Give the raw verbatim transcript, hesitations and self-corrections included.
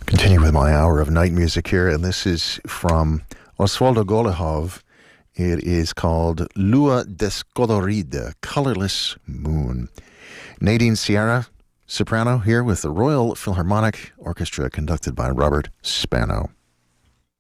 Continue with my hour of night music here, and this is from Osvaldo Golihov. It is called Lua Descolorida, Colorless Moon. Nadine Sierra, soprano, here with the Royal Philharmonic Orchestra, conducted by Robert Spano.